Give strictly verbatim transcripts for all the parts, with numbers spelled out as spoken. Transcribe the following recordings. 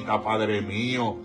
Padre mío.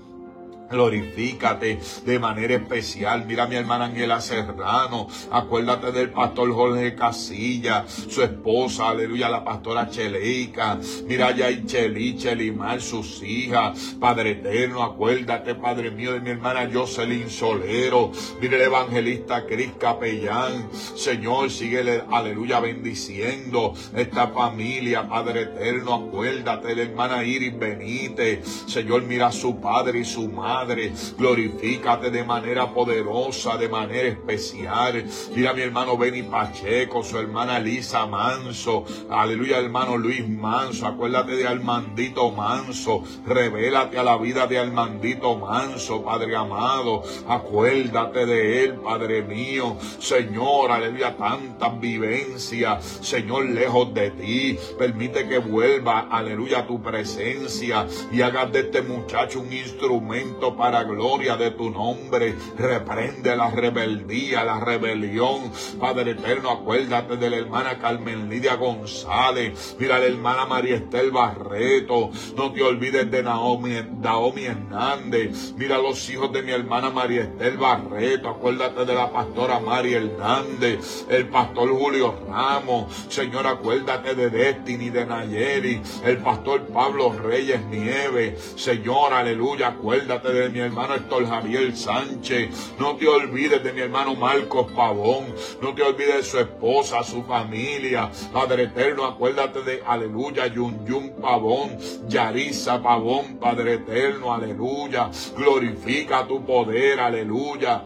Glorifícate de manera especial. Mira a mi hermana Ángela Serrano. Acuérdate del pastor Jorge Casilla, su esposa, aleluya, la pastora Cheleika. Mira ya y Cheli, Chelimar, sus hijas. Padre eterno, acuérdate, Padre mío, de mi hermana Jocelyn Solero. Mira el evangelista Cris Capellán. Señor, síguele, aleluya, bendiciendo esta familia, Padre eterno. Acuérdate de la hermana Iris Benítez. Señor, mira a su padre y su madre. Glorifícate de manera poderosa, de manera especial. Mira a mi hermano Benny Pacheco, su hermana Lisa Manso, aleluya, hermano Luis Manso. Acuérdate de Armandito Manso. Revélate a la vida de Armandito Manso, Padre amado. Acuérdate de él, Padre mío. Señor, aleluya, tantas vivencias, Señor, lejos de ti. Permite que vuelva, aleluya, a tu presencia y hagas de este muchacho un instrumento para gloria de tu nombre. Reprende la rebeldía, la rebelión, Padre eterno. Acuérdate de la hermana Carmen Lidia González. Mira la hermana María Estel Barreto. No te olvides de Naomi, Naomi Hernández. Mira los hijos de mi hermana María Estel Barreto. Acuérdate de la pastora María Hernández, el pastor Julio Ramos. Señor, acuérdate de Destiny, de Nayeli, el pastor Pablo Reyes Nieves. Señor, aleluya, acuérdate de mi hermano Héctor Javier Sánchez. No te olvides de mi hermano Marcos Pavón. No te olvides de su esposa, su familia. Padre eterno, acuérdate de, aleluya, Yun Yun Pavón, Yarisa Pavón, Padre eterno, aleluya. Glorifica tu poder, aleluya,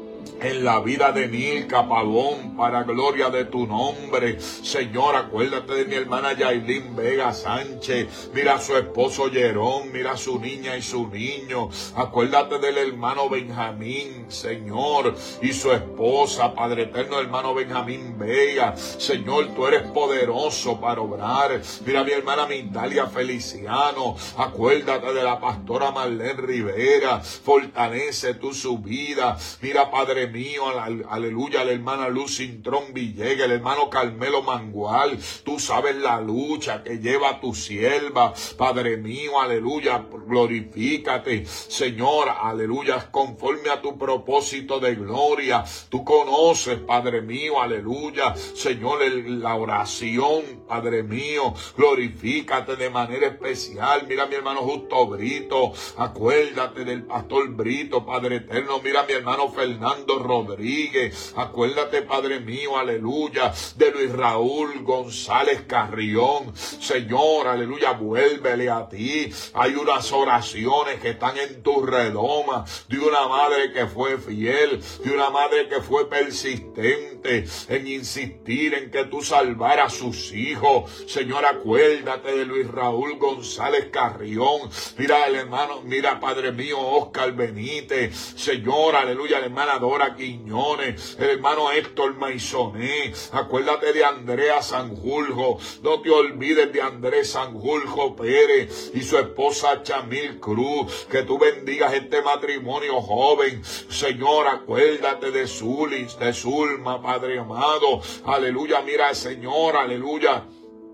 en la vida de Nilka Pavón, para gloria de tu nombre. Señor, acuérdate de mi hermana Yailin Vega Sánchez. Mira a su esposo Jerón, mira a su niña y su niño. Acuérdate del hermano Benjamín, Señor, y su esposa, Padre eterno, hermano Benjamín Vega. Señor, tú eres poderoso para obrar. Mira a mi hermana Mindalia Feliciano. Acuérdate de la pastora Marlene Rivera. Fortalece tú su vida. Mira, Padre mío, aleluya, la hermana Luz Cintrón Villegas, el hermano Carmelo Mangual. Tú sabes la lucha que lleva tu sierva, Padre mío, aleluya. Glorifícate, Señor, aleluya, conforme a tu propósito de gloria. Tú conoces, Padre mío, aleluya, Señor, el, la oración, Padre mío. Glorifícate de manera especial. Mira a mi hermano Justo Brito. Acuérdate del pastor Brito, Padre eterno. Mira a mi hermano Fernando Rodríguez. Acuérdate, Padre mío, aleluya, de Luis Raúl González Carrión. Señor, aleluya, vuélvele a ti. Hay unas oraciones que están en tu redoma, de una madre que fue fiel, de una madre que fue persistente en insistir en que tú salvaras a sus hijos. Señor, acuérdate de Luis Raúl González Carrión. Mira el hermano, mira, Padre mío, Oscar Benítez. Señor, aleluya, la hermana Dora Quiñones, el hermano Héctor Maisoné. Acuérdate de Andrea Sanjurjo. No te olvides de Andrés Sanjurjo Pérez y su esposa Chamil Cruz. Que tú bendigas este matrimonio joven. Señor, acuérdate de Zulis, de Zulma, Padre amado. Aleluya, mira, Señor, aleluya.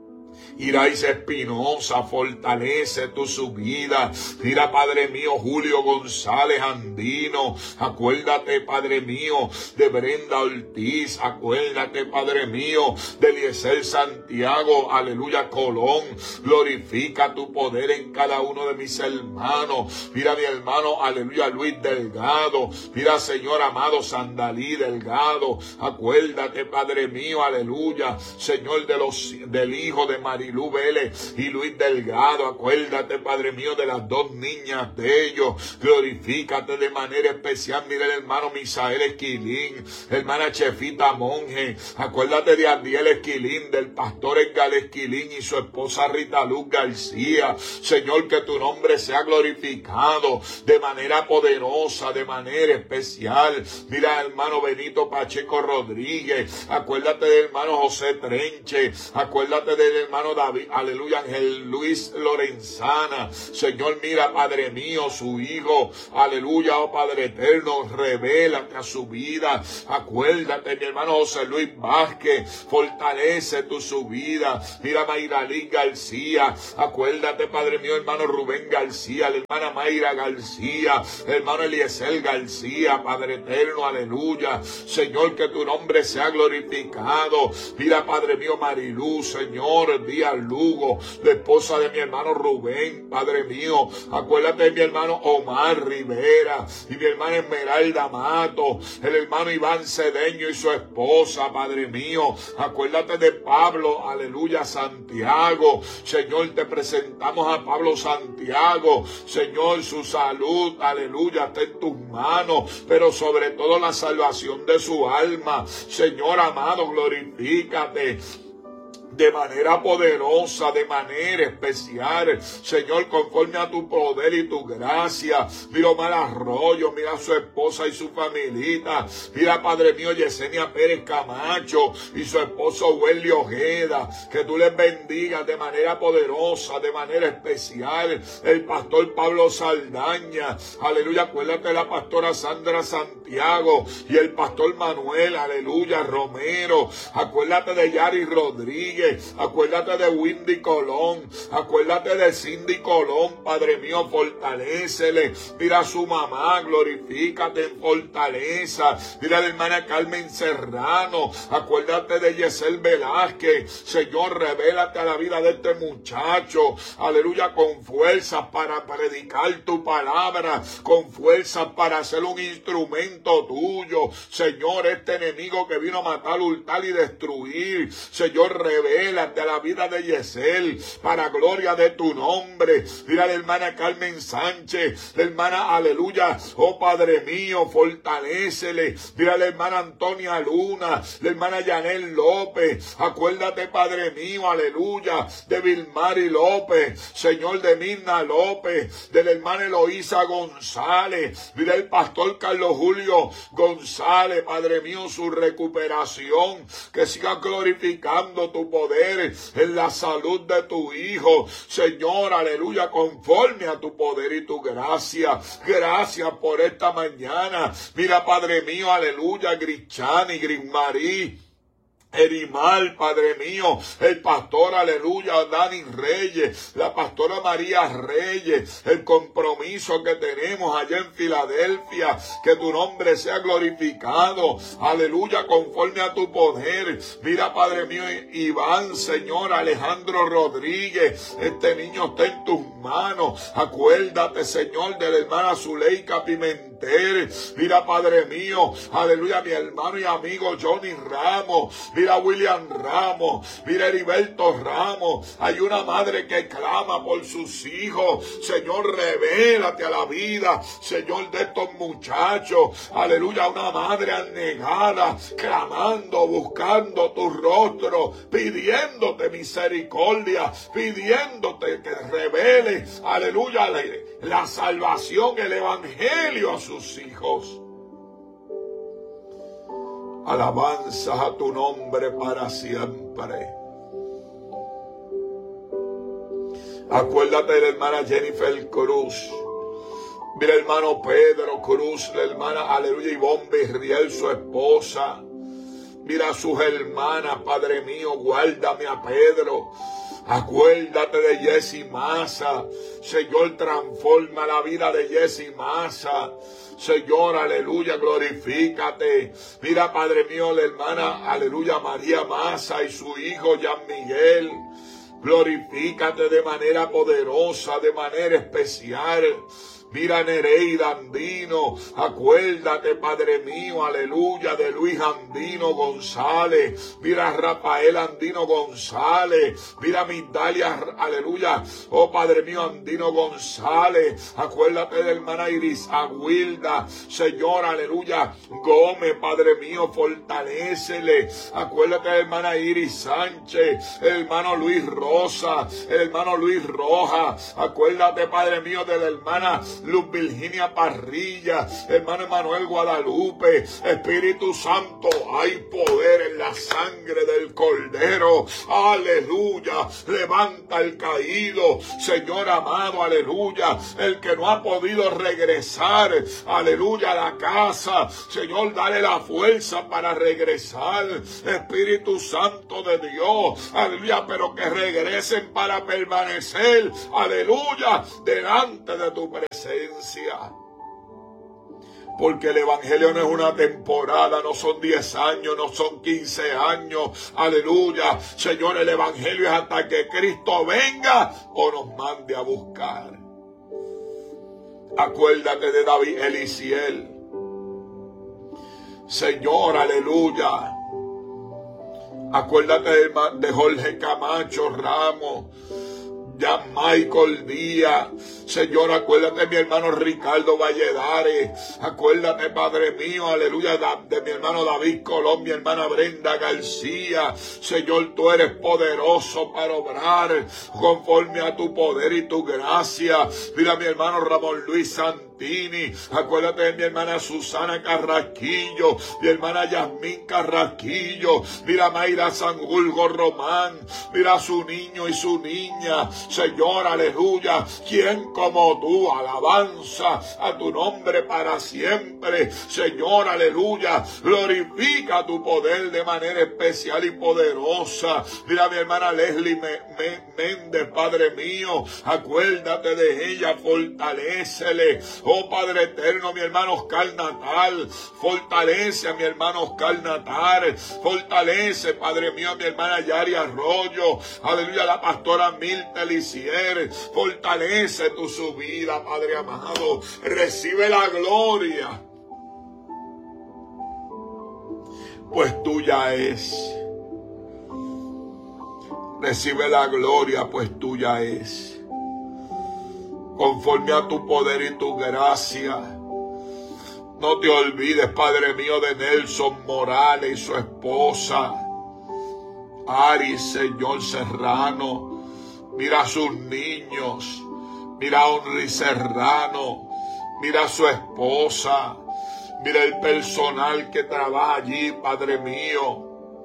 Irais Espinosa, fortalece tu subida. Mira, Padre mío, Julio González Andino. Acuérdate, Padre mío, de Brenda Ortiz. Acuérdate, Padre mío, de Eliezer Santiago, aleluya, Colón. Glorifica tu poder en cada uno de mis hermanos. Mira, mi hermano, aleluya, Luis Delgado. Mira, Señor amado, Sandalí Delgado. Acuérdate, Padre mío, aleluya, Señor, de los, del hijo de María Lu Vélez y Luis Delgado. Acuérdate, Padre mío, de las dos niñas de ellos. Glorifícate de manera especial. Mira el hermano Misael Esquilín, hermana Chefita Monje. Acuérdate de Adiel Esquilín, del pastor Edgar Esquilín y su esposa Rita Luz García. Señor, que tu nombre sea glorificado de manera poderosa, de manera especial. Mira, hermano Benito Pacheco Rodríguez. Acuérdate del hermano José Trenche. Acuérdate del hermano hermano David, aleluya, Ángel Luis Lorenzana. Señor, mira, Padre mío, su hijo, aleluya, oh Padre eterno, revélate a su vida. Acuérdate, mi hermano José Luis Vázquez, fortalece tu su vida. Mira, Mayralín García, acuérdate, Padre mío, hermano Rubén García, la hermana Mayra García, hermano Eliezer García, Padre eterno, aleluya. Señor, que tu nombre sea glorificado. Mira, Padre mío, Mariluz, Señor, Díaz Lugo, la esposa de mi hermano Rubén, Padre mío, acuérdate de mi hermano Omar Rivera y mi hermana Esmeralda Mato, el hermano Iván Cedeño y su esposa, Padre mío, acuérdate de Pablo, aleluya, Santiago. Señor, te presentamos a Pablo Santiago. Señor, su salud, aleluya, está en tus manos, pero sobre todo la salvación de su alma. Señor amado, glorifícate de manera poderosa, de manera especial, Señor, conforme a tu poder y tu gracia. Mira Omar Arroyo, mira a su esposa y su familita, mira, Padre mío, Yesenia Pérez Camacho y su esposo Welly Ojeda, que tú les bendigas de manera poderosa, de manera especial. El pastor Pablo Saldaña, aleluya, acuérdate de la pastora Sandra Santiago y el pastor Manuel, aleluya, Romero, acuérdate de Yari Rodríguez, acuérdate de Windy Colón, acuérdate de Cindy Colón, Padre mío, fortalécele. Mira a su mamá, glorifícate en fortaleza. Mira a la hermana Carmen Serrano, acuérdate de Yesel Velázquez. Señor, revélate a la vida de este muchacho, aleluya, con fuerzas para predicar tu palabra, con fuerzas para ser un instrumento tuyo. Señor, este enemigo que vino a matar, hurtar y destruir, Señor, revélate a la vida de Yesel, para gloria de tu nombre. Mira a la hermana Carmen Sánchez, la hermana, aleluya, oh Padre mío, fortalécele. Mira a la hermana Antonia Luna, la hermana Yanel López, acuérdate, Padre mío, aleluya, de Vilmari López, Señor, de Mirna López, de la hermana Eloísa González. Mira el pastor Carlos Julio González, Padre mío, su recuperación, que siga glorificando tu poder en la salud de tu hijo, Señor, aleluya, conforme a tu poder y tu gracia. Gracias por esta mañana. Mira, Padre mío, aleluya, Grichani, Grismarí, Erimal, Padre mío, el pastor, aleluya, Dani Reyes, la pastora María Reyes, el compromiso que tenemos allá en Filadelfia, que tu nombre sea glorificado, aleluya, conforme a tu poder. Mira, Padre mío, Iván, Señor, Alejandro Rodríguez, este niño está en tus manos. Acuérdate, Señor, de la hermana Zuleika Pimentel. Mira, Padre mío, aleluya, mi hermano y amigo Johnny Ramos. Mira William Ramos, mira Heriberto Ramos. Hay una madre que clama por sus hijos. Señor, revélate a la vida, Señor, de estos muchachos. Aleluya, una madre anegada, clamando, buscando tu rostro, pidiéndote misericordia, pidiéndote que reveles, aleluya, la salvación, el evangelio a sus hijos. Alabanzas a tu nombre para siempre. Acuérdate de la hermana Jennifer Cruz. Mira, hermano Pedro Cruz, la hermana, aleluya, Ivonne Birriel, su esposa. Mira a sus hermanas, Padre mío, guárdame a Pedro. Acuérdate de Jessy Maza. Señor, transforma la vida de Jessy Maza. Señor, aleluya, glorifícate. Mira, Padre mío, la hermana, aleluya, María Maza y su hijo Jean Miguel. Glorifícate de manera poderosa, de manera especial. Mira Nereida Andino, acuérdate, Padre mío, aleluya, de Luis Andino González. Mira Rafael Andino González. Mira Migdalia, aleluya, oh Padre mío, Andino González. Acuérdate de la hermana Iris Aguilda, Señor, aleluya, Gómez, Padre mío, fortalécele. Acuérdate de la hermana Iris Sánchez, el hermano Luis Rosa, el hermano Luis Rojas. Acuérdate, Padre mío, de la hermana Luz Virginia Parrilla, hermano Emanuel Guadalupe. Espíritu Santo, hay poder en la sangre del Cordero. Aleluya. Levanta el caído, Señor amado, aleluya. El que no ha podido regresar, aleluya, a la casa, Señor, dale la fuerza para regresar. Espíritu Santo de Dios, aleluya, pero que regresen para permanecer, aleluya, delante de tu presencia. Porque el evangelio no es una temporada, no son diez años, no son quince años. Aleluya. Señor, el evangelio es hasta que Cristo venga o nos mande a buscar. Acuérdate de David Eliciel. Señor, aleluya. Acuérdate de, de Jorge Camacho Ramos. Ya Michael Díaz, Señor, acuérdate de mi hermano Ricardo Valladares, acuérdate, Padre mío, aleluya, de mi hermano David Colón, mi hermana Brenda García. Señor, tú eres poderoso para obrar conforme a tu poder y tu gracia. Mira mi hermano Ramón Luis Santini, acuérdate de mi hermana Susana Carrasquillo, mi hermana Yasmín Carrasquillo, mira Mayra Sanjurgo Román, mira su niño y su niña. Señor, aleluya, ¿quién como tú? Alabanza a tu nombre para siempre. Señor, aleluya, glorifica tu poder de manera especial y poderosa. Mira mi hermana Leslie Me Me Méndez, Padre mío, acuérdate de ella, fortalécele. Oh Padre eterno, mi hermano Oscar Natal, fortalece a mi hermano Oscar Natal, fortalece, Padre mío, a mi hermana Yari Arroyo, aleluya, la pastora Mirta Elicier, fortalece tu su vida, Padre amado, recibe la gloria, pues tuya es. Recibe la gloria, pues tuya es. Conforme a tu poder y tu gracia. No te olvides, Padre mío, de Nelson Morales y su esposa, Ari, Señor Serrano. Mira a sus niños. Mira a Henry Serrano. Mira a su esposa. Mira el personal que trabaja allí, Padre mío.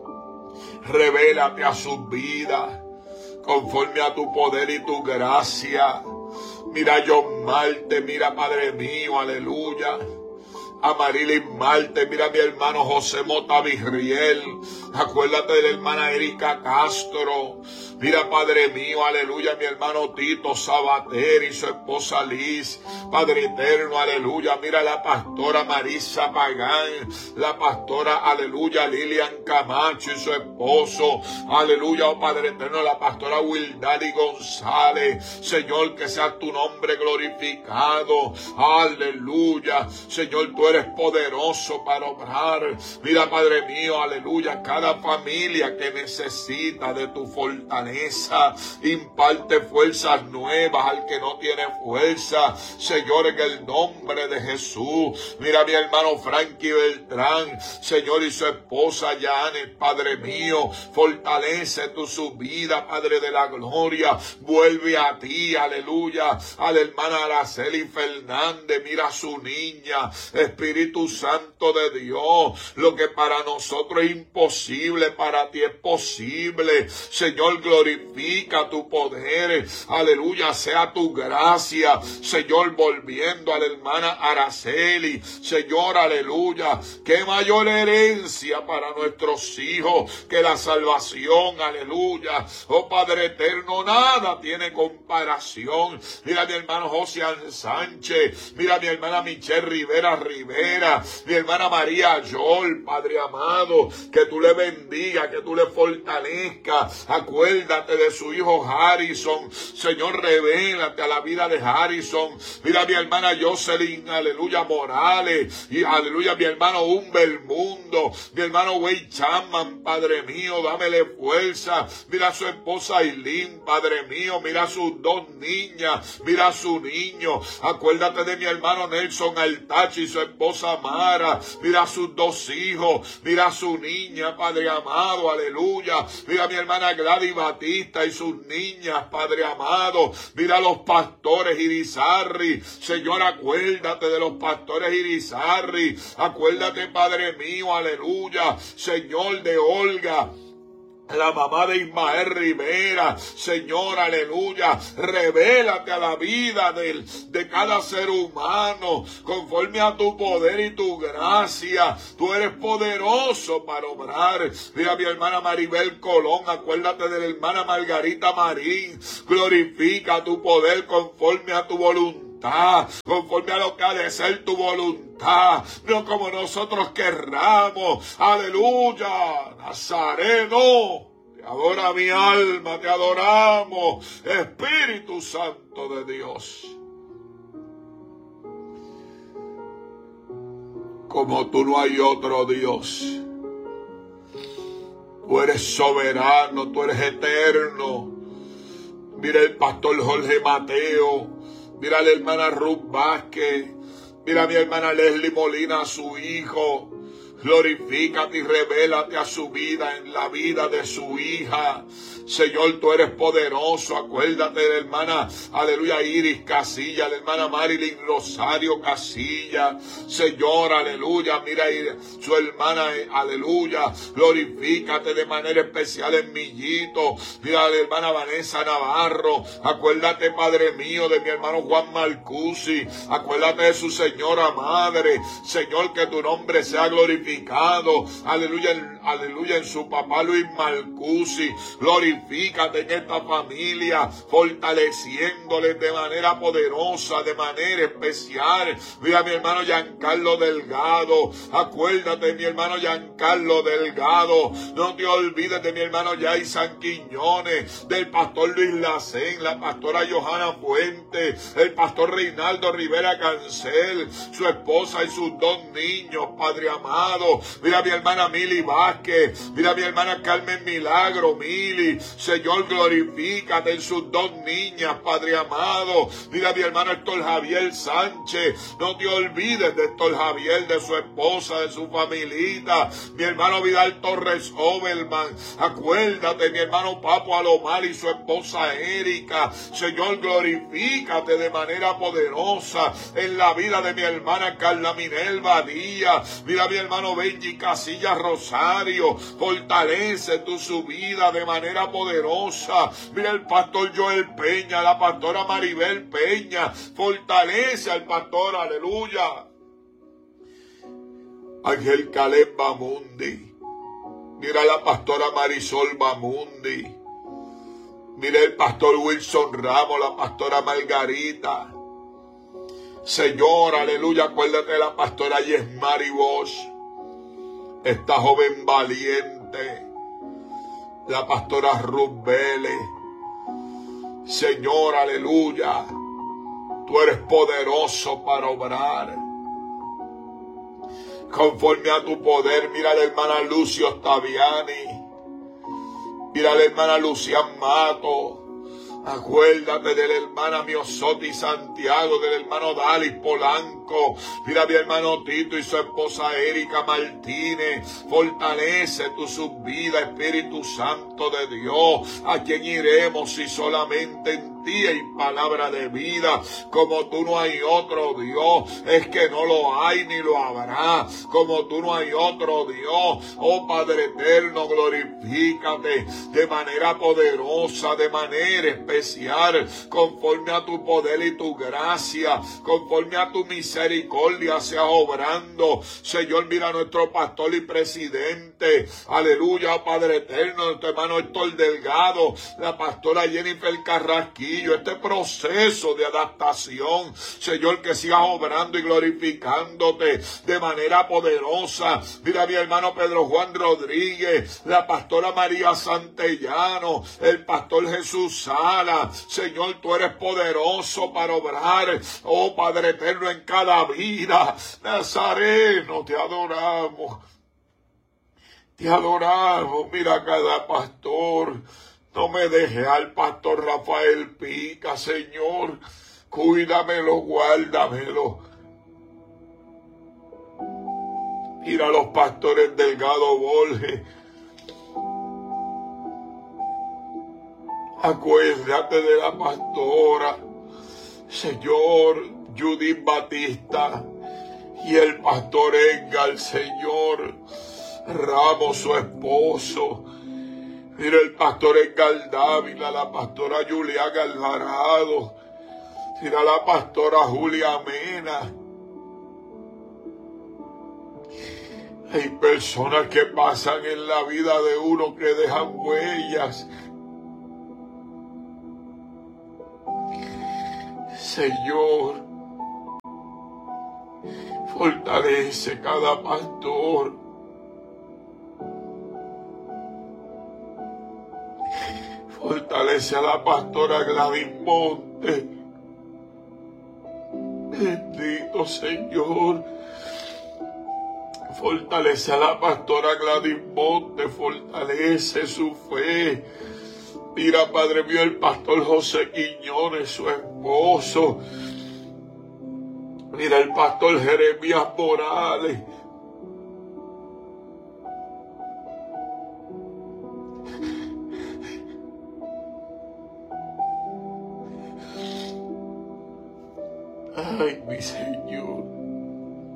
Revélate a sus vidas conforme a tu poder y tu gracia. Mira a John Marte, mira, Padre mío, aleluya. A Marilyn Marte, mira a mi hermano José Mota Virriel. Acuérdate de la hermana Erika Castro. Mira, Padre mío, aleluya, mi hermano Tito Sabater y su esposa Liz. Padre eterno, aleluya, mira la pastora Marisa Pagán, la pastora, aleluya, Lilian Camacho y su esposo. Aleluya, oh Padre eterno, la pastora Wildari González. Señor, que sea tu nombre glorificado. Aleluya. Señor, tú eres poderoso para obrar. Mira, Padre mío, aleluya, cada familia que necesita de tu fortaleza. Imparte fuerzas nuevas al que no tiene fuerza, Señor, en el nombre de Jesús. Mira mi hermano Frankie Beltrán, Señor, y su esposa Janet, Padre mío, fortalece tu subida, Padre de la gloria, vuelve a ti, aleluya, a la hermana Araceli Fernández, mira a su niña, Espíritu Santo de Dios, lo que para nosotros es imposible, para ti es posible, Señor, glorifica tu poder, aleluya, sea tu gracia, Señor, volviendo a la hermana Araceli, Señor, aleluya, qué mayor herencia para nuestros hijos que la salvación, aleluya, oh Padre eterno, nada tiene comparación. Mira a mi hermano José Sánchez, mira a mi hermana Michelle Rivera Rivera, mi hermana María Yol, Padre amado, que tú le bendiga, que tú le fortalezcas, acuérdate de su hijo Harrison, Señor, revélate a la vida de Harrison. Mira a mi hermana Jocelyn, aleluya, Morales, y aleluya, mi hermano Humber Mundo, mi hermano Wade Chapman, Padre mío, dámele fuerza. Mira a su esposa Aileen, Padre mío, mira a sus dos niñas, mira a su niño, acuérdate de mi hermano Nelson Altachi y su esposa esposa Mara, mira a sus dos hijos, mira a su niña, Padre amado, aleluya. Mira a mi hermana Gladys Batista y sus niñas, Padre amado. Mira a los pastores Irizarry, Señor, acuérdate de los pastores Irizarry, acuérdate, Padre mío, aleluya, Señor, de Olga, la mamá de Ismael Rivera, Señor, aleluya, revélate a la vida de, de cada ser humano, conforme a tu poder y tu gracia. Tú eres poderoso para obrar. Mira a mi hermana Maribel Colón, acuérdate de la hermana Margarita Marín, glorifica tu poder conforme a tu voluntad, conforme a lo que ha de ser tu voluntad, no como nosotros querramos. Aleluya, Nazareno, te adora mi alma, te adoramos, Espíritu Santo de Dios. Como tú no hay otro Dios. Tú eres soberano, tú eres eterno. Mira el pastor Jorge Mateo, mira a la hermana Ruth Vázquez, mira a mi hermana Leslie Molina, a su hijo. Glorifícate y revélate a su vida, en la vida de su hija. Señor, tú eres poderoso. Acuérdate de la hermana, aleluya, Iris Casilla, la hermana Marilyn Rosario Casilla. Señor, aleluya, mira su hermana, aleluya. Glorifícate de manera especial en Millito. Mira a la hermana Vanessa Navarro. Acuérdate, Padre mío, de mi hermano Juan Marcusi. Acuérdate de su señora madre. Señor, que tu nombre sea glorificado. Aleluya, en, aleluya, en su papá Luis Marcusi. Glorifícate en esta familia, fortaleciéndoles de manera poderosa, de manera especial. Mira mi hermano Giancarlo Delgado. Acuérdate de mi hermano Giancarlo Delgado. No te olvides de mi hermano Yaisan Quiñones, del pastor Luis Lacén, la pastora Johanna Fuente, el pastor Reinaldo Rivera Cancel, su esposa y sus dos niños, Padre amado. Mira a mi hermana Mili Vázquez, mira a mi hermana Carmen Milagro, Mili. Señor, glorifícate en sus dos niñas, Padre amado. Mira a mi hermano Héctor Javier Sánchez. No te olvides de Héctor Javier, de su esposa, de su familita. Mi hermano Vidal Torres Overman. Acuérdate, mi hermano Papo Alomar y su esposa Erika. Señor, glorifícate de manera poderosa en la vida de mi hermana Carla Minerva Díaz. Mira a mi hermano Benji Casillas Rosario. Fortalece tu su vida de manera poderosa. Mira el pastor Joel Peña, la pastora Maribel Peña. Fortalece al pastor, aleluya, Ángel Caleb Bamundi. Mira la pastora Marisol Bamundi. Mira el pastor Wilson Ramos, la pastora Margarita. Señor, aleluya, acuérdate de la pastora Yesmari Bosch, esta joven valiente, la pastora Ruth Vélez. Señor, aleluya, tú eres poderoso para obrar conforme a tu poder. Mira a la hermana Lucio Ottaviani, mira a la hermana Lucian Mato. Acuérdate de la hermana Miosoti Santiago, del hermano Dalis Polanco. Mira a mi hermano Tito y su esposa Erika Martínez. Fortalece tu subvida, Espíritu Santo de Dios. ¿A quién iremos si solamente en ti hay palabra de vida? Como tú no hay otro Dios. Es que no lo hay ni lo habrá. Como tú no hay otro Dios. Oh Padre eterno, glorifícate de manera poderosa, de manera especial, conforme a tu poder y tu gracia, conforme a tu misericordia, sea obrando. Señor, mira a nuestro pastor y presidente, aleluya, Padre eterno, nuestro hermano Héctor Delgado, la pastora Jennifer Carrasquillo, este proceso de adaptación, Señor, que sigas obrando y glorificándote de manera poderosa. Mira a mi hermano Pedro Juan Rodríguez, la pastora María Santellano, el pastor Jesús Sala. Señor, tú eres poderoso para obrar, oh Padre eterno, en cada vida. Nazareno, te adoramos, te adoramos. Mira a cada pastor. No me dejes al pastor Rafael Pica, Señor. Cuídamelo, guárdamelo. Mira a los pastores Delgado Borges. Acuérdate de la pastora, Señor, Judith Batista, y el pastor Edgar, Señor, Ramos, su esposo. Mira el pastor Edgar Dávila, la pastora Julia Alvarado. Mira la pastora Julia Mena. Hay personas que pasan en la vida de uno que dejan huellas. Señor, fortalece cada pastor. Fortalece a la pastora Gladys Monte. Bendito Señor. Fortalece a la pastora Gladys Monte. Fortalece su fe. Mira, Padre mío, el pastor José Quiñones, su esposo. Mira el pastor Jeremías Morales. Ay, mi Señor.